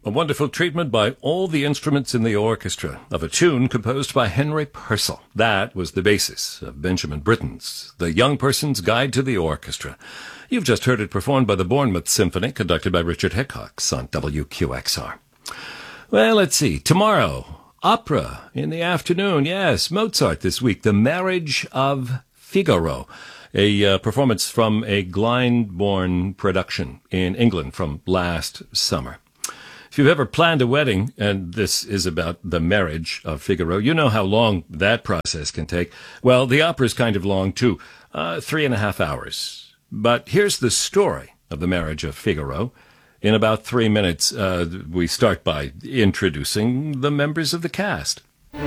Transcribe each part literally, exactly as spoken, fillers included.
A wonderful treatment by all the instruments in the orchestra of a tune composed by Henry Purcell. That was the basis of Benjamin Britten's The Young Person's Guide to the Orchestra. You've just heard it performed by the Bournemouth Symphony, conducted by Richard Hickox on W Q X R. Well, let's see. Tomorrow, opera in the afternoon. Yes, Mozart this week. The Marriage of Figaro. A uh, performance from a Glyndebourne production in England from last summer. If you've ever planned a wedding, and this is about the marriage of Figaro, you know how long that process can take. Well, the opera is kind of long, too. Uh, three and a half hours. But here's the story of the marriage of Figaro. In about three minutes, uh, we start by introducing the members of the cast.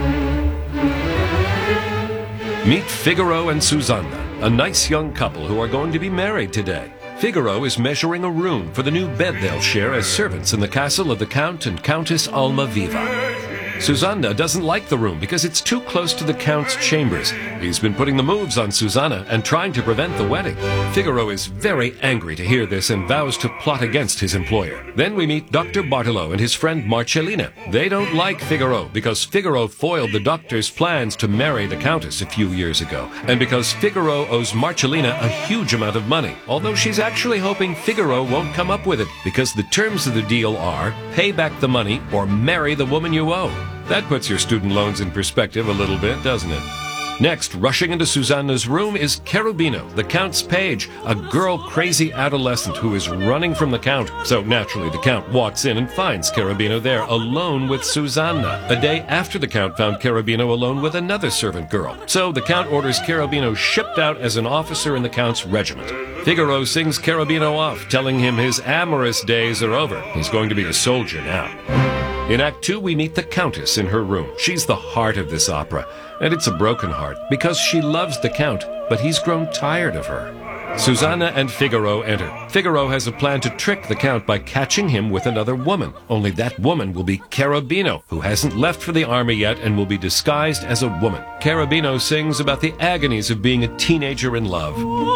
Meet Figaro and Susanna, a nice young couple who are going to be married today. Figaro is measuring a room for the new bed they'll share as servants in the castle of the Count and Countess Almaviva. Susanna doesn't like the room because it's too close to the Count's chambers. He's been putting the moves on Susanna and trying to prevent the wedding. Figaro is very angry to hear this and vows to plot against his employer. Then we meet Doctor Bartolo and his friend Marcellina. They don't like Figaro because Figaro foiled the doctor's plans to marry the Countess a few years ago, and because Figaro owes Marcellina a huge amount of money, although she's actually hoping Figaro won't come up with it, because the terms of the deal are pay back the money or marry the woman you owe. That puts your student loans in perspective a little bit, doesn't it? Next, rushing into Susanna's room is Cherubino, the Count's page, a girl-crazy adolescent who is running from the Count. So naturally, the Count walks in and finds Cherubino there, alone with Susanna. A day after the Count found Cherubino alone with another servant girl. So the Count orders Cherubino shipped out as an officer in the Count's regiment. Figaro sings Cherubino off, telling him his amorous days are over. He's going to be a soldier now. In Act Two, we meet the Countess in her room. She's the heart of this opera, and it's a broken heart, because she loves the Count, but he's grown tired of her. Susanna and Figaro enter. Figaro has a plan to trick the Count by catching him with another woman. Only that woman will be Cherubino, who hasn't left for the army yet and will be disguised as a woman. Cherubino sings about the agonies of being a teenager in love.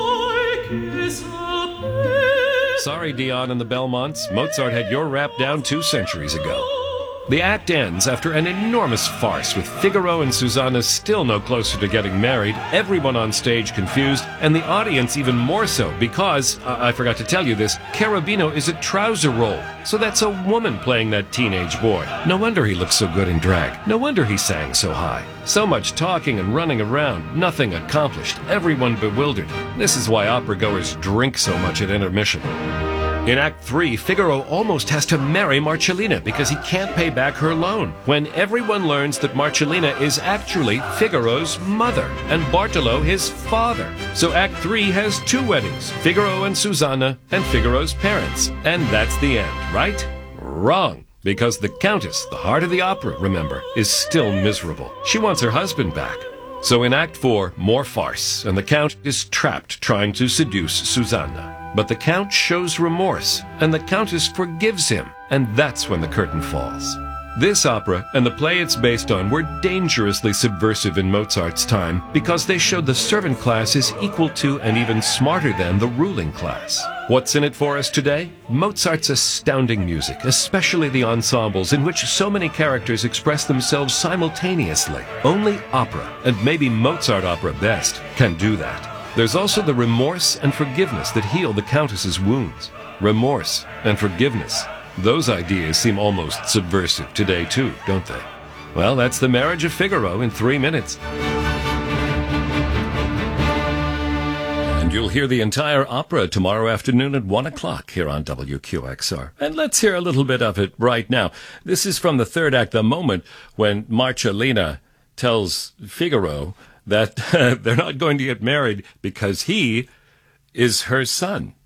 Sorry, Dion and the Belmonts. Mozart had your rap down two centuries ago. The act ends after an enormous farce, with Figaro and Susanna still no closer to getting married, everyone on stage confused, and the audience even more so, because, uh, I forgot to tell you this, Cherubino is a trouser roll, so that's a woman playing that teenage boy. No wonder he looks so good in drag. No wonder he sang so high. So much talking and running around, nothing accomplished, everyone bewildered. This is why opera-goers drink so much at intermission. In Act Three, Figaro almost has to marry Marcellina because he can't pay back her loan, when everyone learns that Marcellina is actually Figaro's mother and Bartolo his father. So Act Three has two weddings, Figaro and Susanna and Figaro's parents. And that's the end, right? Wrong. Because the Countess, the heart of the opera, remember, is still miserable. She wants her husband back. So in Act Four, more farce, and the Count is trapped trying to seduce Susanna. But the Count shows remorse, and the Countess forgives him, and that's when the curtain falls. This opera, and the play it's based on, were dangerously subversive in Mozart's time because they showed the servant class is equal to and even smarter than the ruling class. What's in it for us today? Mozart's astounding music, especially the ensembles in which so many characters express themselves simultaneously. Only opera, and maybe Mozart opera best, can do that. There's also the remorse and forgiveness that heal the Countess's wounds. Remorse and forgiveness. Those ideas seem almost subversive today, too, don't they? Well, that's The Marriage of Figaro in three minutes. And you'll hear the entire opera tomorrow afternoon at one o'clock here on W Q X R. And let's hear a little bit of it right now. This is from the third act, the moment when Marcellina tells Figaro that uh, they're not going to get married because he is her son.